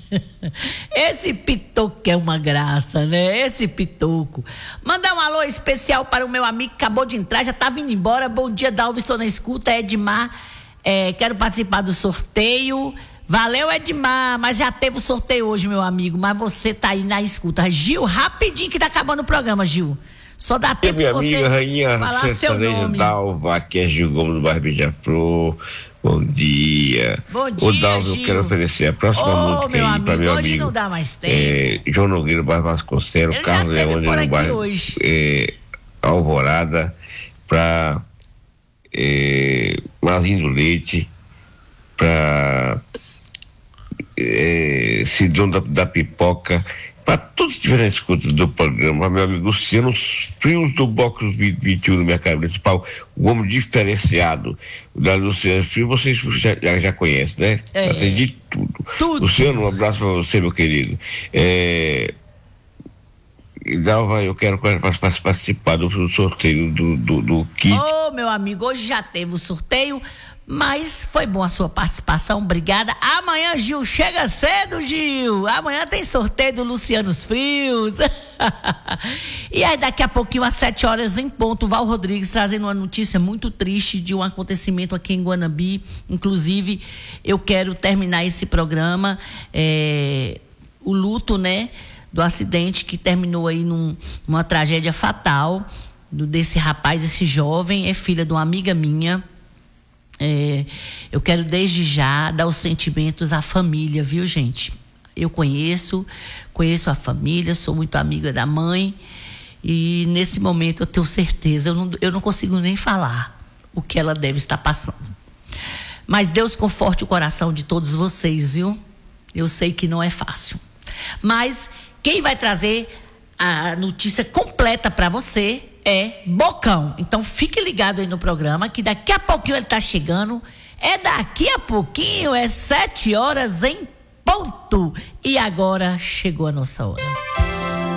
Esse pitoco é uma graça, né? Esse pitoco. Mandar um alô especial para o meu amigo que acabou de entrar, já tá vindo embora. Bom dia, Dalva, estou na escuta. Edmar, quero participar do sorteio. Valeu, Edmar, mas já teve o sorteio hoje, meu amigo, mas você tá aí na escuta. Gil, rapidinho que tá acabando o programa, Gil. Só dá tempo de você amiga, rainha falar seu nome. Dalva, aqui é Gil Gomes do bairro Beija-Flor. Bom dia. Bom dia, O Dalva, Gil. Eu quero oferecer a próxima música meu aí amigo, para meu hoje amigo. Não dá mais tempo. João Nogueira, bairro Vasconcelos, Ele Carlos já teve Leone, por no aqui bairro hoje. Alvorada, para Marzinho do Leite, para Sidão da Pipoca, para todos que tiverem escuta do programa, meu amigo Luciano Frios do Box 21 no Mercado Municipal, o homem diferenciado da Luciano Frios, vocês já conhecem, né? Tem de tudo. Luciano, um abraço para você, meu querido. Eu quero participar do sorteio do kit. Meu amigo, hoje já teve o sorteio, mas foi bom a sua participação, obrigada. Amanhã, Gil, chega cedo, Gil. Amanhã tem sorteio do Luciano Frios. E aí, daqui a pouquinho, às 7h em ponto, Val Rodrigues trazendo uma notícia muito triste de um acontecimento aqui em Guanabi. Inclusive, eu quero terminar esse programa, o luto, né, do acidente que terminou aí numa tragédia fatal desse rapaz, esse jovem, é filha de uma amiga minha. Eu quero desde já dar os sentimentos à família, viu, gente? Eu conheço a família, sou muito amiga da mãe e nesse momento eu tenho certeza, eu não consigo nem falar o que ela deve estar passando. Mas Deus conforte o coração de todos vocês, viu? Eu sei que não é fácil. Mas quem vai trazer a notícia completa para você é Bocão. Então fique ligado aí no programa que daqui a pouquinho ele tá chegando. Daqui a pouquinho, 7h em ponto. E agora chegou a nossa hora.